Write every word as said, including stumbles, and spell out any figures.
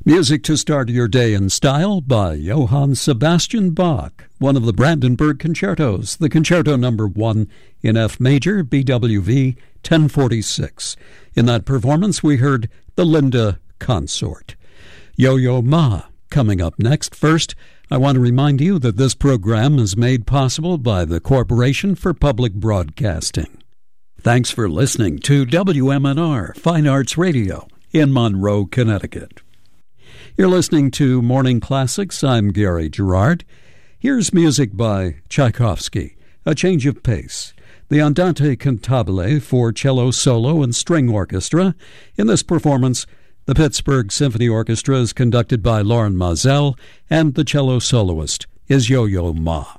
Music to start your day in style by Johann Sebastian Bach, one of the Brandenburg Concertos, the Concerto Number one in F major, B W V ten forty-six. In that performance, we heard the Linda Consort. Yo-Yo Ma coming up next. First, I want to remind you that this program is made possible by the Corporation for Public Broadcasting. Thanks for listening to W M N R Fine Arts Radio in Monroe, Connecticut. You're listening to Morning Classics. I'm Gary Gerard. Here's music by Tchaikovsky, A Change of Pace, the Andante Cantabile for cello solo and string orchestra. In this performance, the Pittsburgh Symphony Orchestra is conducted by Lauren Mazel, and the cello soloist is Yo-Yo Ma.